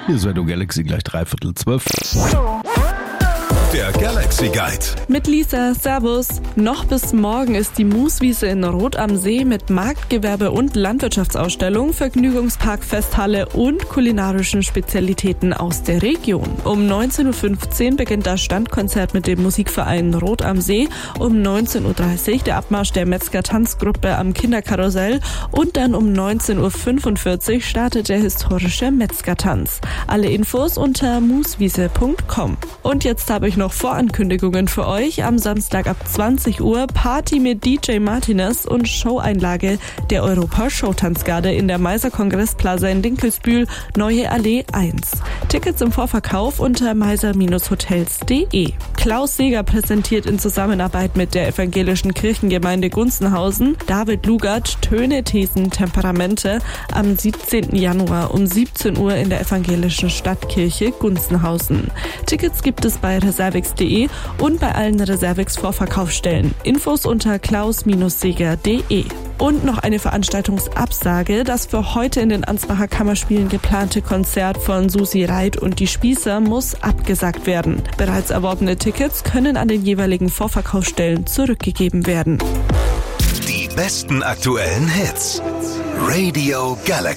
Hier ist Radio Galaxy gleich 11:45. Der Galaxy Guide. Mit Lisa, servus. Noch bis morgen ist die Mooswiese in Rot am See mit Marktgewerbe- und Landwirtschaftsausstellung, Vergnügungspark, Festhalle und kulinarischen Spezialitäten aus der Region. Um 19.15 Uhr beginnt das Standkonzert mit dem Musikverein Rot am See, um 19.30 Uhr der Abmarsch der Metzger-Tanzgruppe am Kinderkarussell und dann um 19.45 Uhr startet der historische Metzgertanz. Alle Infos unter mooswiese.com. Und jetzt habe ich noch Vorankündigungen für euch. Am Samstag ab 20 Uhr Party mit DJ Martinez und Showeinlage der Europa-Showtanzgarde in der Meiser Kongressplaza in Dinkelsbühl, Neue Allee 1. Tickets im Vorverkauf unter meiser-hotels.de. Klaus Seeger präsentiert in Zusammenarbeit mit der evangelischen Kirchengemeinde Gunzenhausen David Lugert Töne, Thesen, Temperamente am 17. Januar um 17 Uhr in der evangelischen Stadtkirche Gunzenhausen. Tickets gibt es bei reservix.de und bei allen Reservix Vorverkaufsstellen. Infos unter klaus-seger.de. Und noch eine Veranstaltungsabsage. Das für heute in den Ansbacher Kammerspielen geplante Konzert von Susi Reit und die Spießer muss abgesagt werden. Bereits erworbene Tickets können an den jeweiligen Vorverkaufsstellen zurückgegeben werden. Die besten aktuellen Hits. Radio Galaxy.